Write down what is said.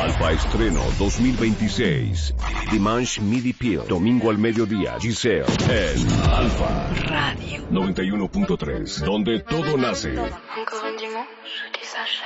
Alfa Estreno 2026. Dimanche Midi Peel. Domingo al mediodía. Giselle. En Alfa Radio 91.3. Donde todo nace.